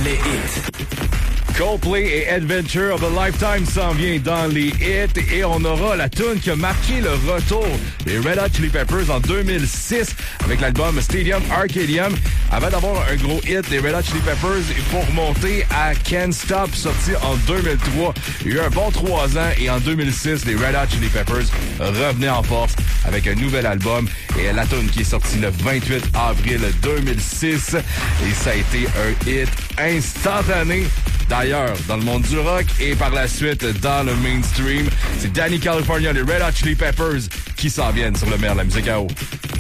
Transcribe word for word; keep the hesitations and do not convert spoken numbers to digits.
les hits. Coldplay et Adventure of a Lifetime s'en vient dans les hits et on aura la tune qui a marqué le retour des Red Hot Chili Peppers en deux mille six avec l'album Stadium Arcadium. Avant d'avoir un gros hit des Red Hot Chili Peppers, il faut remonter à Can't Stop, sorti en deux mille trois. Il y a eu un bon trois ans et en deux mille six, les Red Hot Chili Peppers revenaient en force avec un nouvel album et la tune qui est sortie le vingt-huit avril deux mille six et ça a été un hit instantané. D'ailleurs, dans le monde du rock et par la suite dans le mainstream, c'est Danny California, les Red Hot Chili Peppers qui s'en viennent sur le meilleur de la musique à eau.